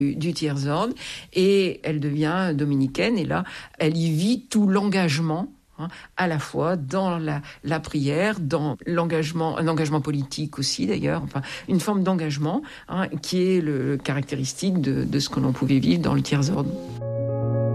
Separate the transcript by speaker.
Speaker 1: du tiers-ordre, et elle devient dominicaine, et là, elle y vit tout l'engagement, à la fois dans la prière, dans l'engagement, un engagement politique aussi d'ailleurs, enfin une forme d'engagement qui est le caractéristique de ce que l'on pouvait vivre dans le tiers-ordre.